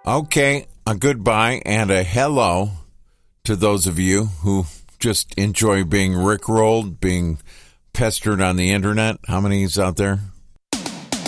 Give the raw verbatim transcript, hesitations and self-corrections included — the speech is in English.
Okay, a goodbye and a hello to those of you who just enjoy being rickrolled, being pestered on the internet. How many is out there?